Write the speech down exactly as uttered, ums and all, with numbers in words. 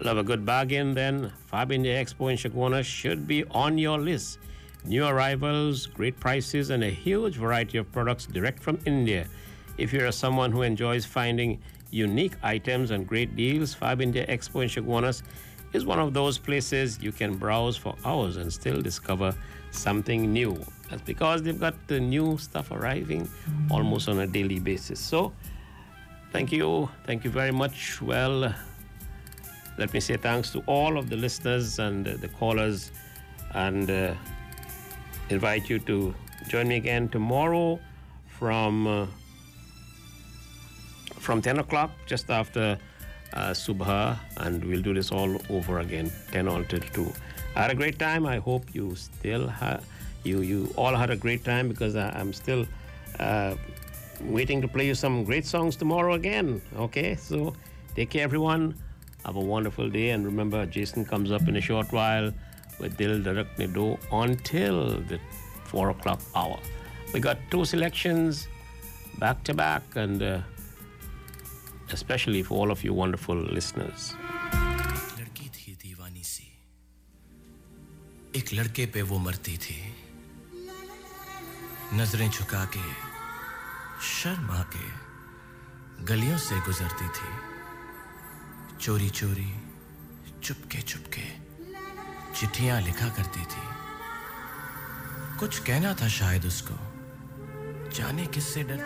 Love a good bargain then? Fab India Expo in Chaguanas should be on your list. New arrivals, great prices, and a huge variety of products direct from India. If you're someone who enjoys finding unique items and great deals, Fab India Expo in Chaguanas is one of those places you can browse for hours and still discover something new. That's because they've got the new stuff arriving almost on a daily basis. So, thank you. Thank you very much. Well, let me say thanks to all of the listeners and uh, the callers, and uh, invite you to join me again tomorrow from uh, from ten o'clock, just after uh, Subha, and we'll do this all over again, ten on till two. I had a great time. I hope you still ha- you you all had a great time, because I, I'm still uh, waiting to play you some great songs tomorrow again. Okay, so take care, everyone. Have a wonderful day, and remember, Jason comes up in a short while with Dil Dharak Ne Do until the four o'clock hour. We got two selections back to back, and uh, especially for all of you wonderful listeners. लड़की थी दीवानी सी, एक लड़के पे वो मरती थी, नजरें झुका के शर्मा के गलियों से गुजरती थी, चोरी चोरी चुपके चुपके चिट्ठियां लिखा करती थी। कुछ कहना था शायद उसको, जाने किससे डर